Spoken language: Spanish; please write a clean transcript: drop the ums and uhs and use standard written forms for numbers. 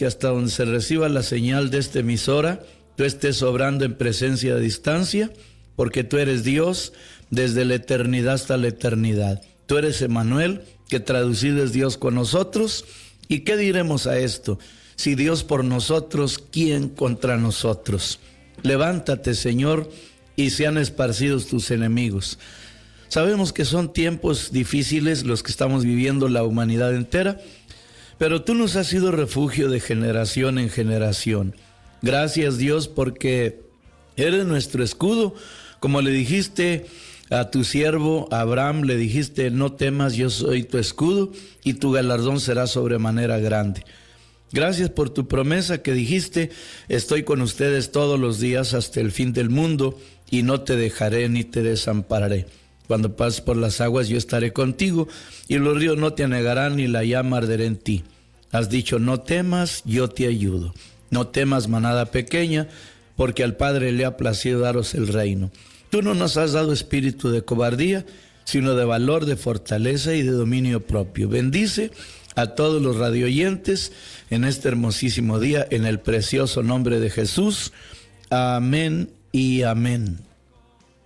que hasta donde se reciba la señal de esta emisora, tú estés obrando en presencia de distancia, porque tú eres Dios desde la eternidad hasta la eternidad. Tú eres Emmanuel, que traducido es Dios con nosotros. ¿Y qué diremos a esto? Si Dios por nosotros, ¿quién contra nosotros? Levántate, Señor, y sean esparcidos tus enemigos. Sabemos que son tiempos difíciles los que estamos viviendo la humanidad entera, pero tú nos has sido refugio de generación en generación. Gracias, Dios, porque eres nuestro escudo. Como le dijiste a tu siervo Abraham, le dijiste: no temas, yo soy tu escudo y tu galardón será sobremanera grande. Gracias por tu promesa que dijiste: estoy con ustedes todos los días hasta el fin del mundo y no te dejaré ni te desampararé. Cuando pases por las aguas yo estaré contigo y los ríos no te anegarán ni la llama arderá en ti. Has dicho: no temas, yo te ayudo. No temas, manada pequeña, porque al Padre le ha placido daros el reino. Tú no nos has dado espíritu de cobardía, sino de valor, de fortaleza y de dominio propio. Bendice a todos los radioyentes en este hermosísimo día, en el precioso nombre de Jesús. Amén y amén.